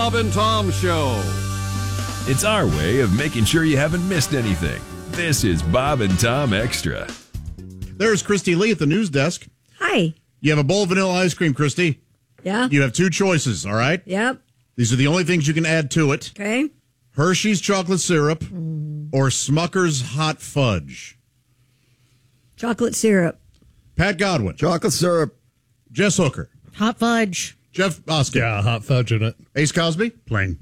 Bob and Tom Show. It's our way of making sure you haven't missed anything. This is Bob and Tom Extra. There's Christy Lee at the news desk. Hi. You have a bowl of vanilla ice cream, Christy. Yeah. You have two choices, all right? Yep. These are the only things you can add to it. Okay. Hershey's chocolate syrup or Smucker's hot fudge. Chocolate syrup. Pat Godwin. Chocolate syrup. Jess Hooker. Hot fudge. Jeff Oskey. Yeah, hot fudge in it. Ace Cosby. Plain.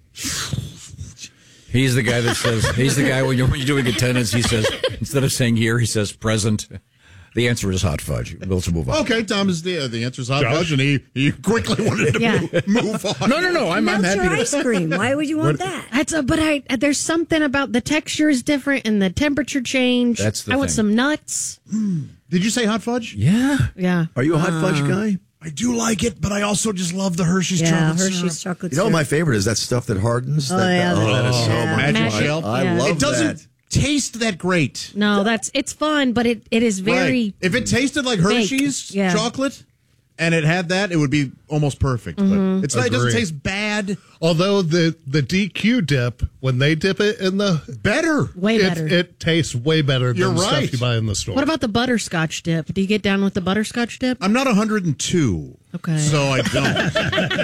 He's the guy that says, he's the guy when you're doing attendance, he says, instead of saying here, he says present. The answer is hot fudge. Let's move on. Okay, Tom is the answer is hot fudge, and he quickly wanted to move on. No. I'm That's happy your to. ice cream. Why would you want that? But there's something about the texture is different and the temperature change. That's the I want thing. some nuts. Did you say hot fudge? Yeah. Yeah. Are you a hot fudge guy? I do like it, but I also just love the Hershey's chocolate Hershey's syrup. chocolate You know, syrup. my favorite is that stuff that hardens. Oh, yeah. That is so Yeah. much Magic fun. Shell? I Yeah. love It doesn't that. taste that great. No, it's fun, but it is very Right. If it tasted like Hershey's Yeah. chocolate and it had that, it would be almost perfect. But it's not, it doesn't Agree. taste bad. Although the DQ dip, when they dip it in the... Better. way better. It tastes way better You're than the right. stuff you buy in the store. What about the butterscotch dip? Do you get down with the butterscotch dip? I'm not 102. Okay. So I don't.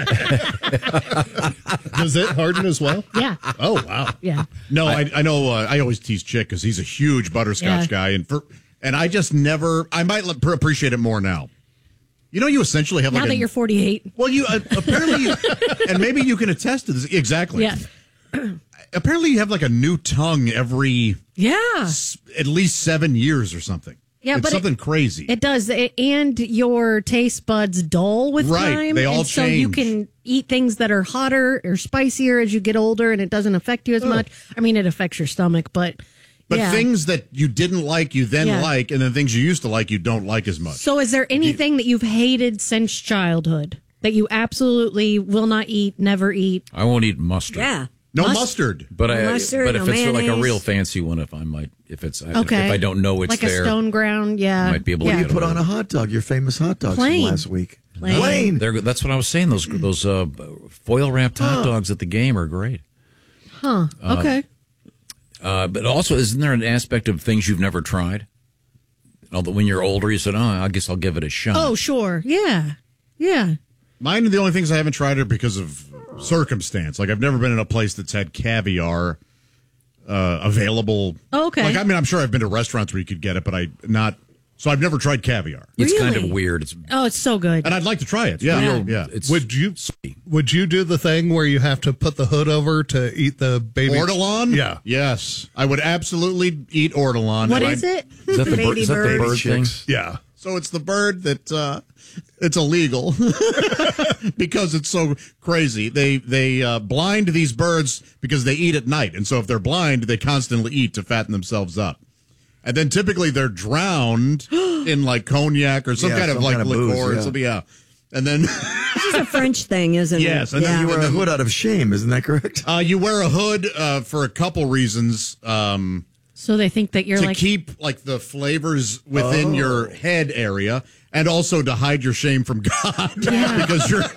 Does it harden as well? Yeah. Oh, wow. Yeah. No, I know. I always tease Chick because he's a huge butterscotch guy, and I just never. I might appreciate it more now. You know, you essentially have Now like that you're 48. well, you apparently, and maybe you can attest to this exactly. Yeah. Apparently, you have like a new tongue every Yeah. at least 7 years or something. Yeah, it's but something crazy. It does. And your taste buds dull with Right, time. they all and so you change. can eat things that are hotter or spicier as you get older and it doesn't affect you as much. I mean, it affects your stomach, but yeah. things that you didn't like, you then Yeah. like, and then things you used to like, you don't like as much. So is there anything that you've hated since childhood that you absolutely will not eat, never eat? I won't eat mustard. Yeah. No mustard. But Mustard, if no it's like a mayonnaise. real fancy one, if Okay. if I don't know it's like there, a stone ground, yeah. I might be able to yeah. You get put away on a with hot dog, your famous hot dogs Plain. from last week. Plain. That's what I was saying. Those foil wrapped hot dogs at the game are great. Huh. Okay. But also, isn't there an aspect of things you've never tried? Although when you're older, you said, "Oh, I guess I'll give it a shot." Oh, sure. Yeah. Yeah. Mine are the only things I haven't tried are because of circumstance. Like I've never been in a place that's had caviar available. Okay. Like I mean, I'm sure I've been to restaurants where you could get it, but So I've never tried caviar, it's kind of Really? weird. It's Oh, it's so good. and I'd like to try it. Yeah, yeah. It's Would you do the thing where you have to put the hood over to eat the baby? Ortolan? Yeah. Yes, I would absolutely eat ortolan. What And is I- it? is that the Baby bird? Is that the bird. bird thing? Chicks. Yeah. So it's the bird that it's illegal because it's so crazy. They blind these birds because they eat at night, and so if they're blind, they constantly eat to fatten themselves up. And then typically they're drowned in like cognac or some Yeah, kind of some like kind of liquor. booze, And so, yeah. And then This is a French thing, isn't Yes, it? and then yeah. You wear a hood out of shame, isn't that correct? you wear a hood for a couple reasons. So they think that you're To like keep like the flavors within your head area, and also to hide your shame from God because you're.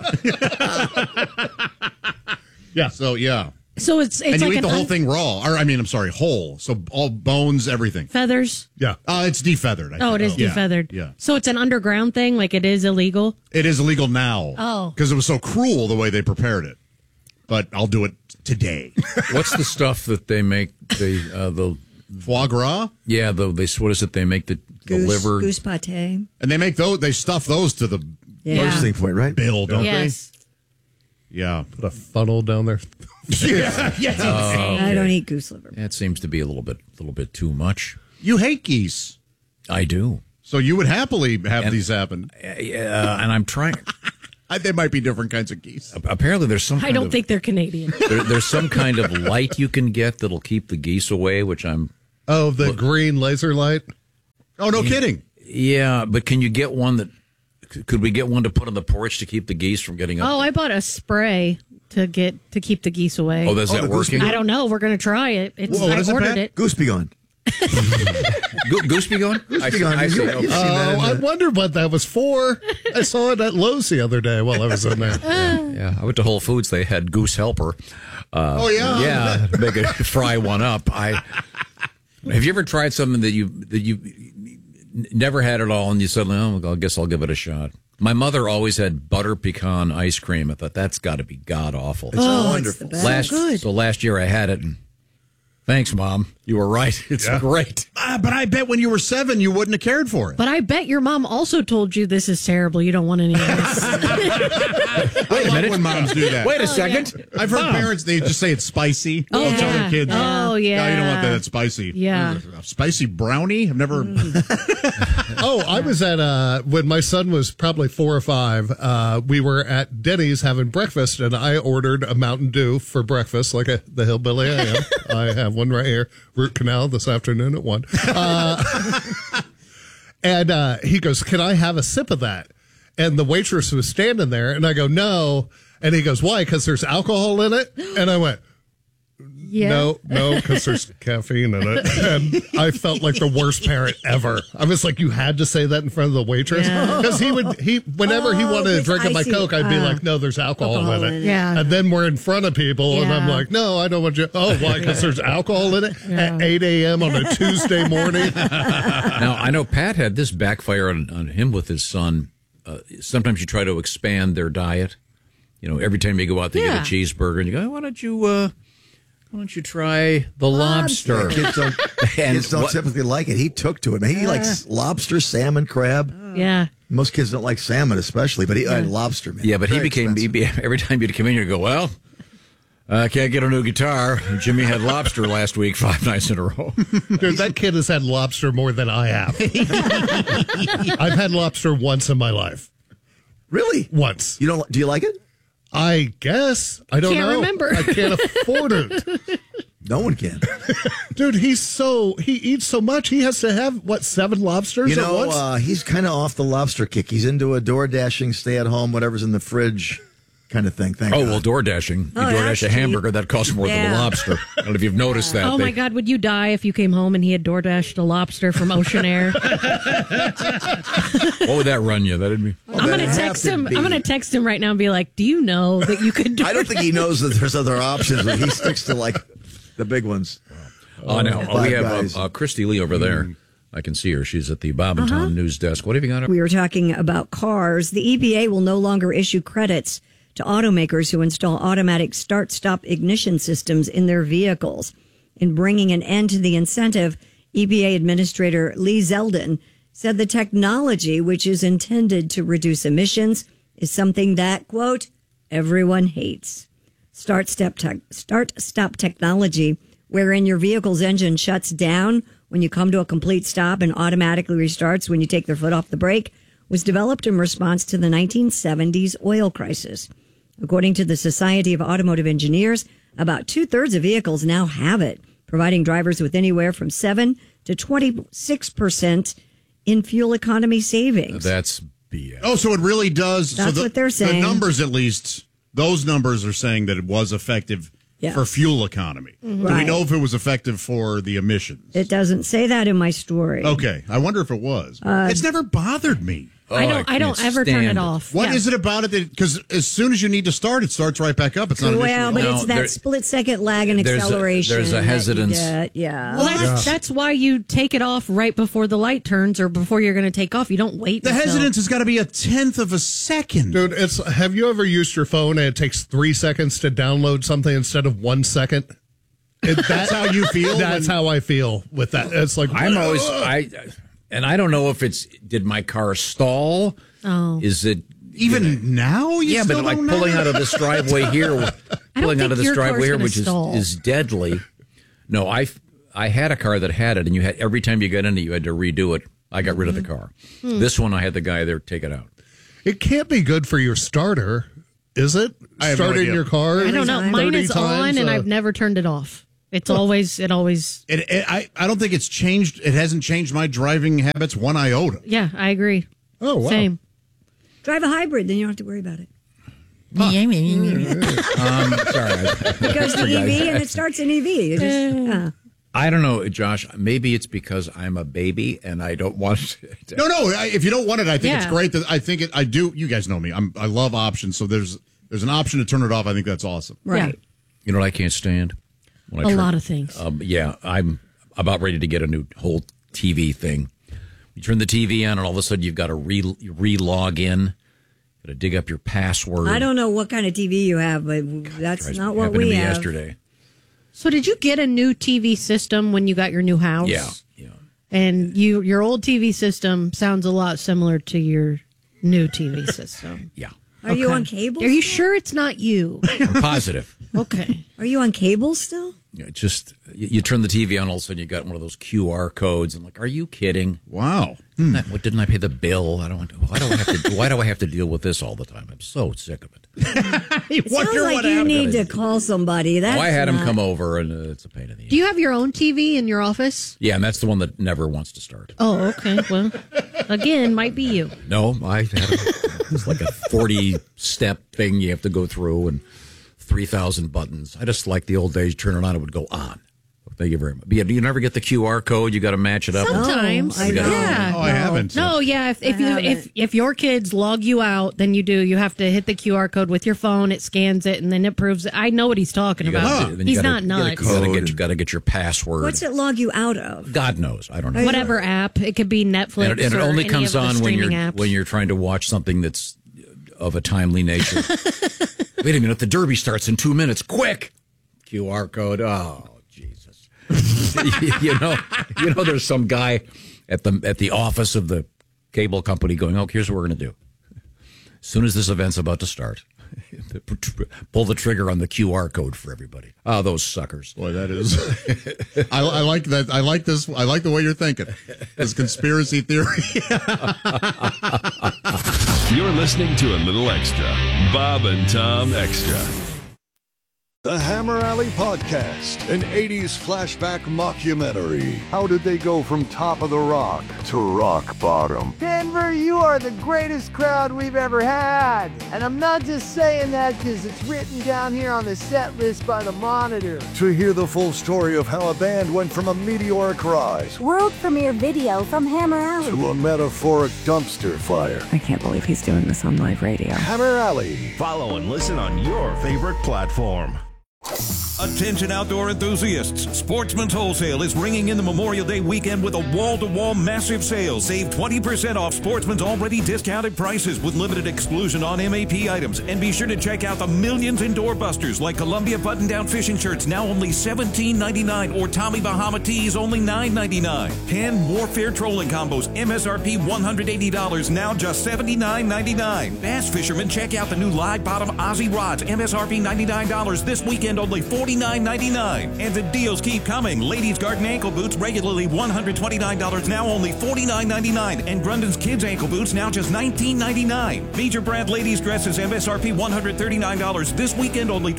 Yeah. So yeah, so it's and you like eat an the whole thing raw, or I mean, I'm sorry, whole. So all bones, everything. feathers. Yeah. It's defeathered. Oh, it is Yeah, defeathered. Yeah, So it's an underground thing, like it is illegal. it is illegal now. Oh. because it was so cruel the way they prepared it. But I'll do it today. What's the stuff that they make? The Foie gras, what is it? They make the liver. Goose pate. and they make those. They stuff those to the Yeah. Bursting point, right? bill, don't Yes. they? Yeah. Put a funnel down there. I don't eat goose liver. That seems to be a little bit too much. You hate geese, I do, so you would happily have these happen. and I'm trying. They might be different kinds of geese. Apparently, there's some. I kind don't of- think they're Canadian. there's some kind of light you can get that'll keep the geese away, which I'm. Oh, the green laser light. Oh, no kidding. Yeah, but can you get one that? Could we get one to put on the porch to keep the geese from getting up? Oh, I bought a spray to keep the geese away. Oh, is that the goose working? I don't know. We're going to try it. Whoa, what I is it, ordered Pat? it. Goose be gone. Goose be gone? I see. gone. I see. You- Okay. you've seen that in I the- wondered what that was for. I saw it at Lowe's the other day while I was in there. Yeah, I went to Whole Foods. They had Goose Helper. Oh, yeah? Yeah, make it fry one up. Have you ever tried something that you never had at all, and you suddenly, I guess I'll give it a shot? My mother always had butter pecan ice cream. I thought that's got to be god awful. It's wonderful. Last year I had it. And thanks, Mom. You were right. It's great. But I bet when you were 7, you wouldn't have cared for it. But I bet your mom also told you this is terrible. You don't want any of this. I love when moms do that. Wait a second. I've heard parents, they just say it's spicy. Oh, They'll tell yeah. their kids. Oh, yeah. No, you don't want that. It's spicy. Yeah. A spicy brownie? I've never. Oh, I was at when my son was probably 4 or 5. We were at Denny's having breakfast, and I ordered a Mountain Dew for breakfast, like the hillbilly I am. I have one right here, root canal this afternoon at 1. And he goes, "Can I have a sip of that?" And the waitress was standing there, and I go, "No." And he goes, "Why? Because there's alcohol in it?" And I went, Yeah. No, because there's caffeine in it. And I felt like the worst parent ever. I was like, you had to say that in front of the waitress. Because whenever he wanted to drink up my icy. Coke, I'd be like, no, there's alcohol in it. Yeah. And then we're in front of people, and I'm Yeah. like, no, I don't want you. Oh, why? Because there's alcohol in it at 8 a.m. on a Tuesday morning. Now, I know Pat had this backfire on him with his son. Sometimes you try to expand their diet. You know, every time you go out, they get a cheeseburger, and you go, why don't you try the lobster? Kids don't typically like it. He took to it. He likes lobster, salmon, crab. Yeah. Most kids don't like salmon, especially, but he lobster, man. Yeah, but Very he became expensive. every time you'd come in, you'd go, well, I can't get a new guitar. Jimmy had lobster last week 5 nights in a row. Dude, that kid has had lobster more than I have. I've had lobster once in my life. Really? Once. You don't? Do you like it? I guess. I don't Can't know. remember. I can't afford it. No one can. Dude, he eats so much. He has to have, 7 lobsters You at once? know, he's kind of off the lobster kick. He's into a door dashing, stay at home, whatever's in the fridge kind of thing. Thank Oh, God. well, door dashing. You DoorDash that's a cheap. hamburger, that costs more than a Yeah. lobster. I don't know if you've noticed that. Oh, my God. Would you die if you came home and he had DoorDashed a lobster from Ocean Air? What would that run you? That'd be. I'm going to text him. I'm going to text him right now and be like, do you know that you could do I don't think he knows that there's other options, but he sticks to like the big ones. Oh, no. Five We have Guys. Christy Lee over there. I can see her. She's at the Bob and Tom news desk. What have you got? We were talking about cars. The EPA will no longer issue credits to automakers who install automatic start-stop ignition systems in their vehicles. In bringing an end to the incentive, EPA Administrator Lee Zeldin said the technology, which is intended to reduce emissions, is something that, quote, everyone hates. Start-stop technology, wherein your vehicle's engine shuts down when you come to a complete stop and automatically restarts when you take their foot off the brake, was developed in response to the 1970s oil crisis. According to the Society of Automotive Engineers, about 2/3 of vehicles now have it, providing drivers with anywhere from 7 to 26% in fuel economy savings. That's BS. Oh, so it really does. That's what they're saying. The numbers, at least, those numbers are saying that it was effective Yeah. for fuel economy. Do we Right. know if it was effective for the emissions? It doesn't say that in my story. Okay, I wonder if it was. It's never bothered me. I don't ever turn it off. What is Yeah. it about it? Because as soon as you need to start, it starts right back up. It's not an Well, issue. but at all. it's that there- split-second lag and there's a- acceleration. there's a that you hesitance. get. Yeah. Well, that's why you take it off right before the light turns or before you're going to take off. You don't wait. The until- hesitance has got to be a 1/10 of a second. Dude, have you ever used your phone and it takes 3 seconds to download something instead of 1 second? That's how you feel? That's how I feel with that. It's like I'm always and I don't know if did my car stall? Oh. Is it Even now? You yeah, still but like don't know? pulling out of this driveway here, pulling out think of this your car's driveway here, gonna which stall. is deadly. No, I had a car that had it, and you had every time you got in it, you had to redo it. I got rid of the car. This one, I had the guy there take it out. it can't be good for your starter, is it? I have no Starting idea. your car. I don't know. 30 Mine is times, on, and I've never turned it off. It always. I don't think it's changed. It hasn't changed my driving habits one iota. Yeah, I agree. Oh, wow. Same. Drive a hybrid, then you don't have to worry about it. Sorry. Because the EV and it starts in EV. You just, I don't know, Josh. Maybe it's because I'm a baby and I don't want to. No. If you don't want it, I think it's Yeah. great. I do. You guys know me. I love options. So there's an option to turn it off. I think that's awesome. Right. You know what I can't stand? When A lot of things. Yeah, I'm about ready to get a new whole TV thing. You turn the TV on, and all of a sudden you've got to re-log in. Got to dig up your password. I don't know what kind of TV you have, but that's not what happened we to me have. yesterday. So did you get a new TV system when you got your new house? Yeah. And your old TV system sounds a lot similar to your new TV system. Yeah. Are you on cable? Are you sure it's not you? I'm positive. Okay. Are you on cable still? Just you turn the TV on, all of a sudden you got one of those QR codes. I'm like, are you kidding? Wow. What, didn't I pay the bill? Why do I have to deal with this all the time? I'm so sick of it. It sounds like you need to call somebody. That's I had him not- come over, and it's a pain in the Do you have your own TV in your office? Yeah, and that's the one that never wants to start. Oh, okay. Well, again, might be you. No, it's like a 40-step thing you have to go through and 3,000 buttons. I just like the old days, turn it on, it would go on. Thank you very much. But yeah, do you never get the QR code? You got to match it up. Sometimes. I know. Yeah. I haven't. No, yeah. If your kids log you out, then you do. You have to hit the QR code with your phone. It scans it, and then it proves it. I know what he's talking about. He's not nuts. You got to get your password. What's it log you out of? God knows. I don't know. Whatever app. It could be Netflix. And it or only any comes of the on streaming apps. when you're trying to watch something that's of a timely nature. Wait a minute, the Derby starts in 2 minutes. Quick! QR code. Oh, Jesus. you know, there's some guy at the office of the cable company going, oh, here's what we're going to do. As soon as this event's about to start, pull the trigger on the QR code for everybody. Oh, those suckers. Boy, that is. I like that. I like this. I like the way you're thinking. This conspiracy theory. You're listening to a little extra. Bob and Tom Extra. The Hammer Alley Podcast, an 80s flashback mockumentary. How did they go from top of the rock to rock bottom? Denver, you are the greatest crowd we've ever had. And I'm not just saying that because it's written down here on the set list by the Monitor. To hear the full story of how a band went from a meteoric rise World premiere video from Hammer Alley. to a metaphoric dumpster fire. I can't believe he's doing this on live radio. Hammer Alley. Follow and listen on your favorite platform. Attention outdoor enthusiasts. Sportsman's Wholesale is ringing in the Memorial Day weekend with a wall-to-wall massive sale. Save 20% off Sportsman's already discounted prices with limited exclusion on MAP items. And be sure to check out the millions in doorbusters like Columbia button-down fishing shirts, now only $17.99, or Tommy Bahama tees, only $9.99. Penn Warfare trolling combos, MSRP $180, now just $79.99. Bass fishermen, check out the new live bottom Aussie rods, MSRP $99, this weekend only $49.99. And the deals keep coming. Ladies Garden ankle boots, regularly $129, now only $49.99. And Grundon's kids ankle boots, now just $19.99. Major brand ladies dresses, MSRP $139, this weekend only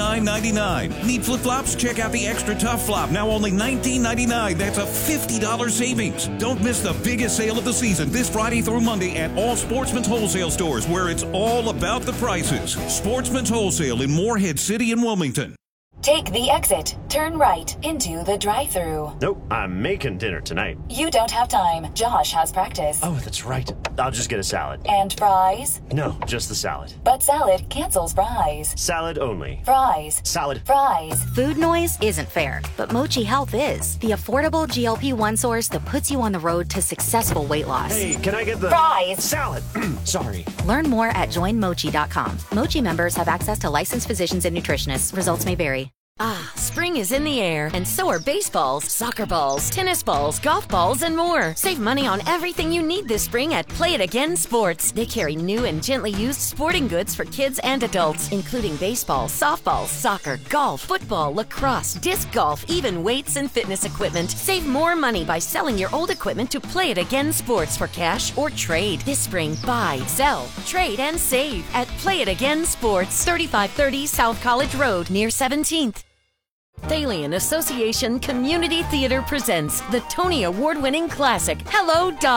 $29.99. Need flip-flops? Check out the Extra Tough Flop, now only $19.99. That's a $50 savings. Don't miss the biggest sale of the season this Friday through Monday at all Sportsman's Wholesale stores, where it's all about the prices. Sportsman's Wholesale in Morehead City and Wilmington. Take the exit, turn right into the drive-thru. Nope, I'm making dinner tonight. You don't have time. Josh has practice. Oh, that's right. I'll just get a salad. And fries? No, just the salad. But salad cancels fries. Salad only. Fries. Salad. Fries. Food noise isn't fair, but Mochi Health is. The affordable GLP-1 source that puts you on the road to successful weight loss. Hey, can I get the fries? Salad. Sorry. Learn more at joinmochi.com. Mochi members have access to licensed physicians and nutritionists. Results may vary. Ah, spring is in the air, and so are baseballs, soccer balls, tennis balls, golf balls, and more. Save money on everything you need this spring at Play It Again Sports. They carry new and gently used sporting goods for kids and adults, including baseball, softball, soccer, golf, football, lacrosse, disc golf, even weights and fitness equipment. Save more money by selling your old equipment to Play It Again Sports for cash or trade. This spring, buy, sell, trade, and save at Play It Again Sports, 3530 South College Road, near 17th. Thalian Association Community Theater presents the Tony Award-winning classic, Hello, Dolly.